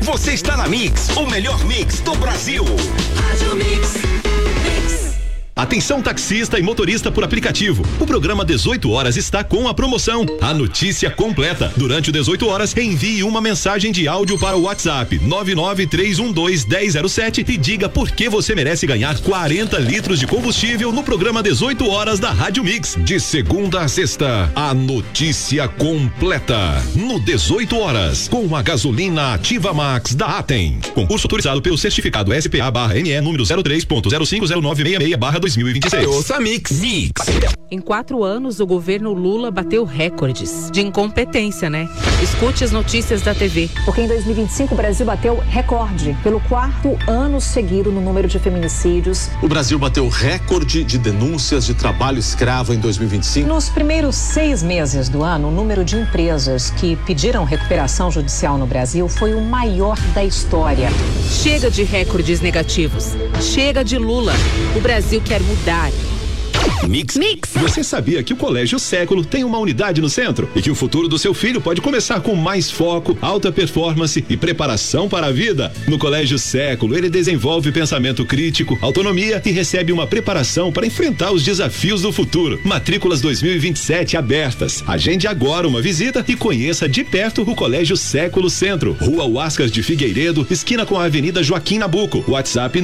Você está na Mix, o melhor mix do Brasil. Rádio Mix. Atenção taxista e motorista por aplicativo. O programa 18 horas está com a promoção. A notícia completa. Durante o 18 horas, envie uma mensagem de áudio para o WhatsApp 993121007 e diga por que você merece ganhar 40 litros de combustível no programa 18 horas da Rádio Mix. De segunda a sexta, a notícia completa. No 18 horas, com a gasolina Ativa Max da Atem. Concurso autorizado pelo certificado SPA/NE número 03.050966/2026. Ouça Mix. Em 4 anos, o governo Lula bateu recordes de incompetência, né? Escute as notícias da TV. Porque em 2025 o Brasil bateu recorde pelo 4º ano seguido no número de feminicídios. O Brasil bateu recorde de denúncias de trabalho escravo em 2025. Nos primeiros 6 meses do ano, o número de empresas que pediram recuperação judicial no Brasil foi o maior da história. Chega de recordes negativos. Chega de Lula. O Brasil quer mudar. Mix. Você sabia que o Colégio Século tem uma unidade no centro e que o futuro do seu filho pode começar com mais foco, alta performance e preparação para a vida? No Colégio Século, ele desenvolve pensamento crítico, autonomia e recebe uma preparação para enfrentar os desafios do futuro. Matrículas 2027 abertas. Agende agora uma visita e conheça de perto o Colégio Século Centro. Rua Huascas de Figueiredo, esquina com a Avenida Joaquim Nabuco. WhatsApp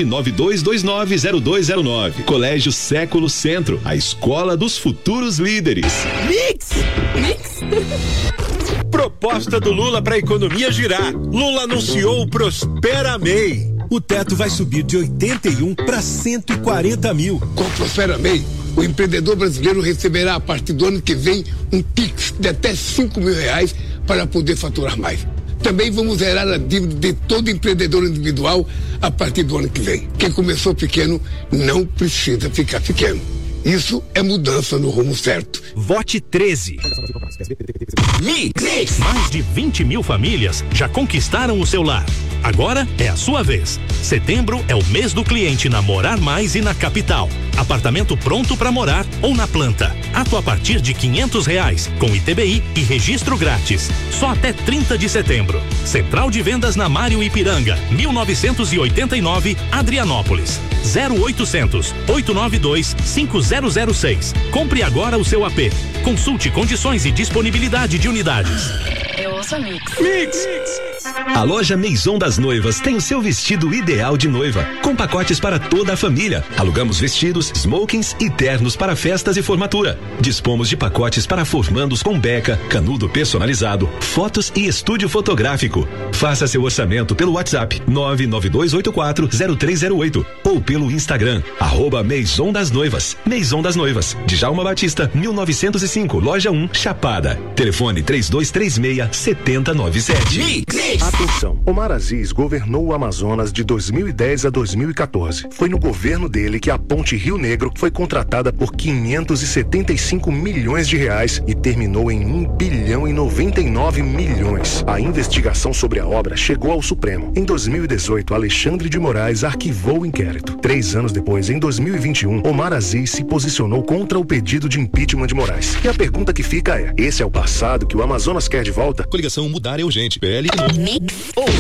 992290209. Colégio Século Centro, a escola dos futuros líderes. Mix. Proposta do Lula para a economia girar. Lula anunciou o Prospera MEI. O teto vai subir de 81 para 140 mil. Com o Prospera MEI, o empreendedor brasileiro receberá a partir do ano que vem um Pix de até R$5 mil para poder faturar mais. Também vamos zerar a dívida de todo empreendedor individual a partir do ano que vem. Quem começou pequeno não precisa ficar pequeno. Isso é mudança no rumo certo. Vote 13. Mix. Mais de 20 mil famílias já conquistaram o seu lar. Agora é a sua vez. Setembro é o mês do cliente na Morar Mais e na Capital. Apartamento pronto para morar ou na planta. Ato a partir de R$500, com ITBI e registro grátis. Só até 30 de setembro. Central de Vendas na Mário Ipiranga, 1989, Adrianópolis. 0800 892 5006. Compre agora o seu AP. Consulte condições e disponibilidade de unidades. Eu ouço Mix. A loja Maison das Noivas tem o seu vestido ideal de noiva, com pacotes para toda a família. Alugamos vestidos, smokings e ternos para festas e formatura. Dispomos de pacotes para formandos com beca, canudo personalizado, fotos e estúdio fotográfico. Faça seu orçamento pelo WhatsApp 992840308 ou pelo Instagram @Maison das Noivas. Maison das Noivas, Djalma Batista, 1905, loja 1, Chapada. Telefone 3236-7097. Atenção, Omar Aziz governou o Amazonas de 2010 a 2014. Foi no governo dele que a Ponte Rio Negro foi contratada por R$575 milhões e terminou em R$1,099 bilhão. A investigação sobre a obra chegou ao Supremo. Em 2018, Alexandre de Moraes arquivou o inquérito. 3 anos depois, em 2021, Omar Aziz se posicionou contra o pedido de impeachment de Moraes. E a pergunta que fica é: esse é o passado que o Amazonas quer de volta? Coligação Mudar é Urgente. PL.